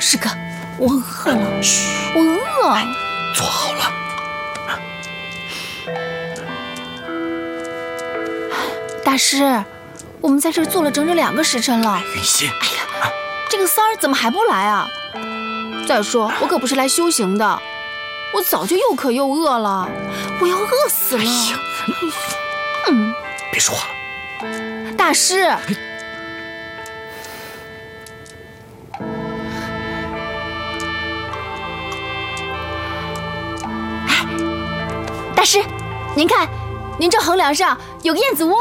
师哥，我饿了。嘘，我饿。 坐好了。 大师，我们在这儿坐了整整2个时辰了。 云溪， 哎呀，这个三儿怎么还不来啊？再说，我可不是来修行的，我早就又渴又饿了，我要饿死了。 哎呀，别说话了。 大师。大师，您看，您这横梁上有个燕子窝。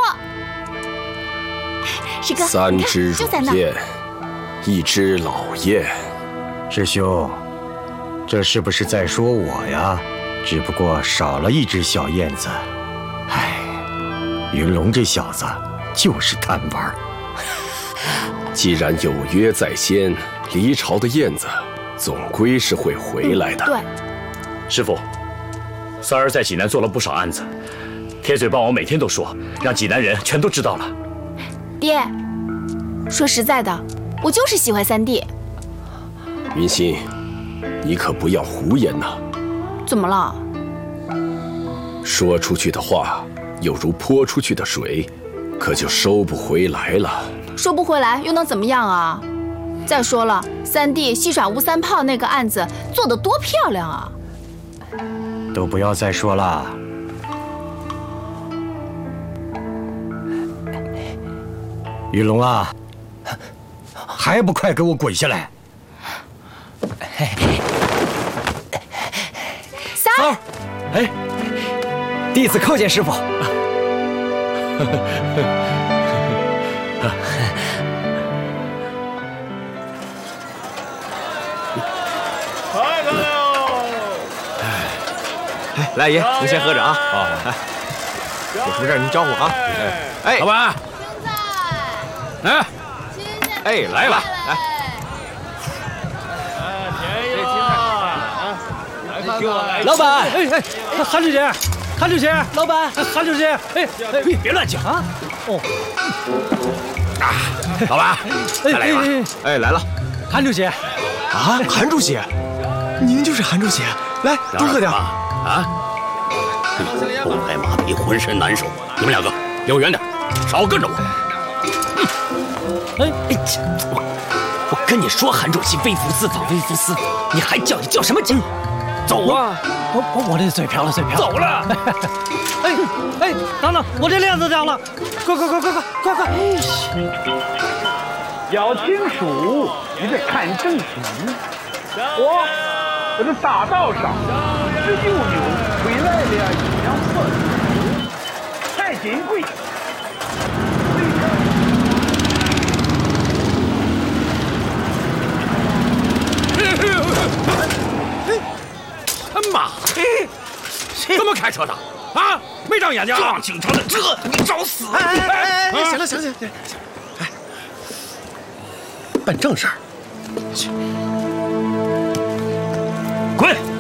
师哥 ，3只乳燕，1只老燕。 师兄，这是不是在说我呀？只不过少了1只小燕子。唉，云龙这小子就是贪玩。 既然有约在先，离巢的燕子总归是会回来的。 对， 师傅，三儿在济南做了不少案子，铁嘴帮我每天都说，让济南人全都知道了。 爹，说实在的，我就是喜欢三弟。 云溪，你可不要胡言呐！ 怎么了？ 说出去的话，有如泼出去的水，可就收不回来了。 收不回来又能怎么样啊？再说了，三弟戏耍吴三炮那个案子做得多漂亮啊！ 都不要再说了。云龙啊，还不快给我滚下来！ 三儿， 哎，弟子叩见师傅。 来了！ 哎，来爷，您先喝着啊。好，有什么事您招呼啊。哎， 老板，哎， 哎，来了，来。 老板， 哎，韩主席，韩主席，老板，韩主席，哎，别乱讲啊！哦， 老板，来一碗。 哎，来了，韩主席。啊，韩主席，您就是韩主席，来多喝点啊！步态马匹，浑身难受。你们2个离我远点，少跟着我。 我跟你说，韩主席微服私访，微服私访，你还叫什么叫？走啊！我这嘴瓢了，嘴瓢。走了。哎，等，我这链子掉了，快！ 要清楚，你得看正题。我在这大道上，19牛回来了1辆4太金贵。 妈！怎么开车的？啊，没长眼睛？撞警察的，这你找死！ 哎，行了，哎，办正事儿。 滚！